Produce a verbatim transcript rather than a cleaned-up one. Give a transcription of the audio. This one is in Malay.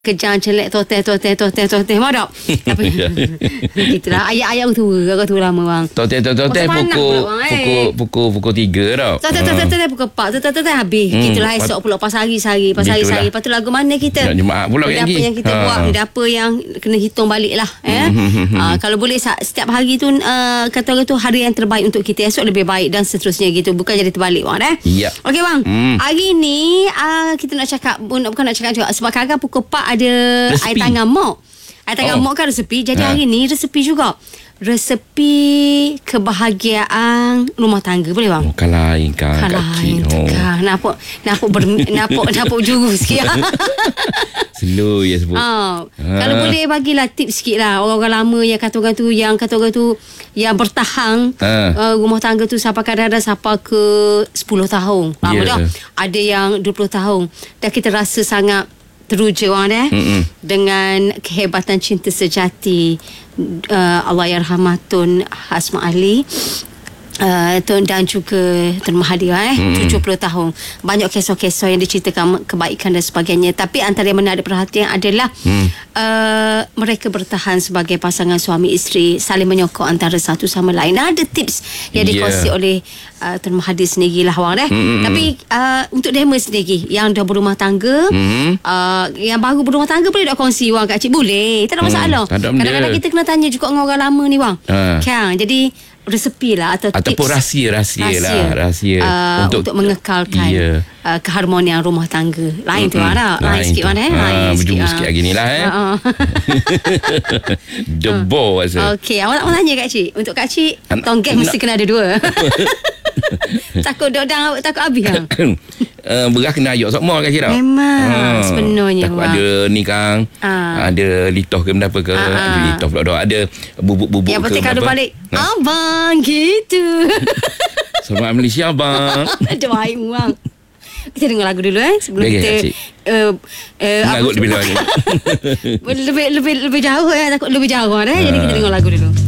Kejang celek toteh toteh toteh toteh mau tak? Apa gitulah ayat-ayat tua orang tua lama bang. Toteh toteh toteh pukul pukul pukul pukul tiga tau. Toteh toteh toteh pukul empat toteh toteh habis. Gitulah esok pula pas hari sehari pas hari sehari. Lepas tu lagu mana kita? Jumaat pula apa yang kita buat, apa yang kena hitung balik lah eh. Kalau boleh setiap hari tu kata orang tu hari yang terbaik untuk kita, esok lebih baik dan seterusnya gitu. Bukan jadi terbalik bang eh. Ya. Okey bang. Hari ni kita nak cakap bukan nak cakap juga sebab kadang pukul empat ada resepi. Air tangan mok. Air tangan oh. mok kan resepi. Jadi ha. hari ni resepi juga. Resepi kebahagiaan rumah tangga. Boleh bang? Oh, kalahin kan. Kalahin oh. kan. Nampak nampak ber, nampak nampak juru sikit. Slow ya sebut. Ha. Ha. Kalau boleh bagilah tips sikit lah. Orang-orang lama yang kata orang tu yang kata orang tu yang bertahan ha. uh, rumah tangga tu sampai kadang-kadang sampai ke sepuluh tahun. Lama yeah. dah. Ada yang dua puluh tahun. Dan kita rasa sangat teruja orang eh Mm-mm. dengan kehebatan cinta sejati uh, Allahyarhamah Tun Hasma Ali uh, Tun dan juga Tun Mahathir eh Mm-mm. tujuh puluh tahun. Banyak kisah-kisah yang diceritakan kebaikan dan sebagainya. Tapi antara yang menarik perhatian adalah mm. uh, mereka bertahan sebagai pasangan suami isteri, saling menyokong antara satu sama lain. Ada tips yang dikongsi yeah. oleh Uh, Tun Mahathir sendiri lah Wang eh. Mm-hmm. Tapi uh, untuk Dema sendiri yang dah berumah tangga, mm-hmm. uh, yang baru berumah tangga boleh tak kongsi Wang kat cik? Boleh, tak ada masalah. Mm, kadang-kadang kita kena tanya juga dengan orang lama ni Wang. Uh. Kan? Jadi resepi lah atau ataupun tips, rahsia-rahsia lah rahsia uh, untuk, untuk mengekalkan yeah. uh, keharmonian rumah tangga. Lain mm-hmm. tu lah. Lain, lain sikit Wang eh. Ha, berjumpa sikit lagi ni lah eh. Uh-uh. The ball rasa. Okey, awak nak tanya kat cik. Untuk kat cik, tonggeng mesti kena ada dua. Takut dodang takut habis kan? uh, beras kena ayuk sok mall kan kira. Memang ha, sepenuhnya takut bang. Ada ni kang ha. Ada litoh ke benda apa ke ha. Ada litoh pula dah. Ada bubuk-bubuk yang ke penting kalau balik ha? Abang gitu. Selamat Malaysia abang. Ada baik bang. Kita dengar lagu dulu eh sebelum okay, kita uh, uh, apa lebih, lebih, lebih lebih lebih jauh ya, takut lebih jauh eh. Ha. Jadi kita dengar lagu dulu.